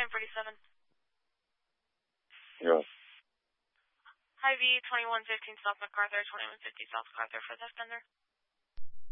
947. Yes. Hy-Vee 2115 South MacArthur, 2150 South MacArthur for the offender.